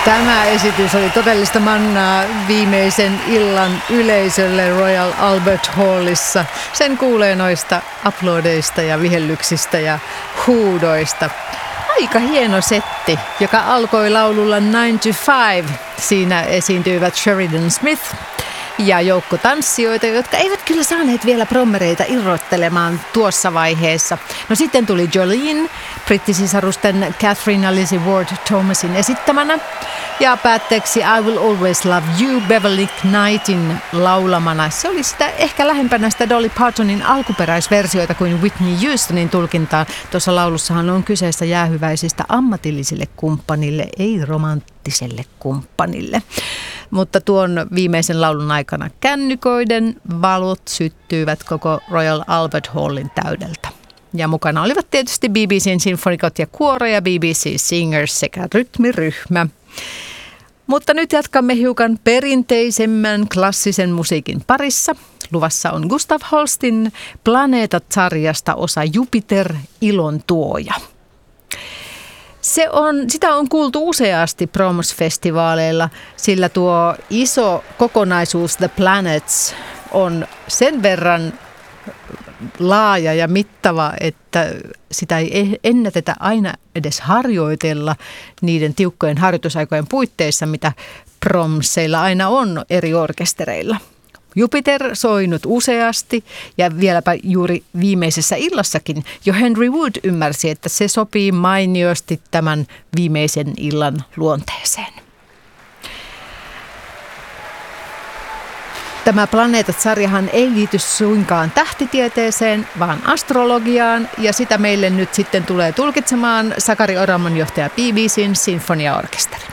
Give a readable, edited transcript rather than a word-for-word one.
Tämä esitys oli todellista mannaa viimeisen illan yleisölle Royal Albert Hallissa. Sen kuulee noista aplodeista ja vihellyksistä ja huudoista. Aika hieno setti, joka alkoi laululla 9 to 5. Siinä esiintyivät Sheridan Smith ja joukko tanssijoita, jotka eivät kyllä saaneet vielä prommereita irrottelemaan tuossa vaiheessa. No sitten tuli Jolene, brittisisarusten Catherine ja Lizzie Ward Thomasin esittämänä. Ja päätteeksi I Will Always Love You Beverly Knightin laulamana. Se oli sitä ehkä lähempänä sitä Dolly Partonin alkuperäisversioita kuin Whitney Houstonin tulkintaa. Tuossa laulussahan on kyseessä jäähyväisistä ammatillisille kumppanille, ei romanttiselle kumppanille. Mutta tuon viimeisen laulun aikana kännyköiden valot syttyivät koko Royal Albert Hallin täydeltä. Ja mukana olivat tietysti BBC:n sinfonikot ja kuoro ja BBC Singers sekä rytmiryhmä. Mutta nyt jatkamme hiukan perinteisemmän klassisen musiikin parissa. Luvassa on Gustav Holstin Planeetat-sarjasta osa Jupiter, ilon tuoja. Sitä on kuultu useasti Proms-festivaaleilla, sillä tuo iso kokonaisuus The Planets on sen verran laaja ja mittava, että sitä ei ennätetä aina edes harjoitella niiden tiukkojen harjoitusaikojen puitteissa, mitä Promseilla aina on eri orkestereilla. Jupiter soinut useasti ja vieläpä juuri viimeisessä illassakin jo Henry Wood ymmärsi, että se sopii mainiosti tämän viimeisen illan luonteeseen. Tämä Planeetat-sarjahan ei liity suinkaan tähtitieteeseen, vaan astrologiaan, ja sitä meille nyt sitten tulee tulkitsemaan Sakari Oraman johtaja BBC:n sinfoniaorkesteri.